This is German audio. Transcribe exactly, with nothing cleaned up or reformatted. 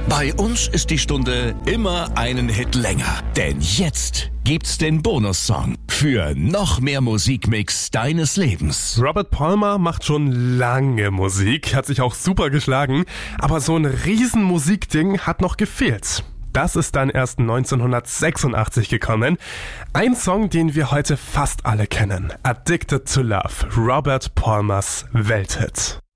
Bei uns ist die Stunde immer einen Hit länger. Denn jetzt gibt's den Bonussong für noch mehr Musikmix deines Lebens. Robert Palmer macht schon lange Musik, hat sich auch super geschlagen, aber so ein riesen Musikding hat noch gefehlt. Das ist dann erst neunzehnhundertsechsundachtzig gekommen. Ein Song, den wir heute fast alle kennen. Addicted to Love, Robert Palmers Welthit.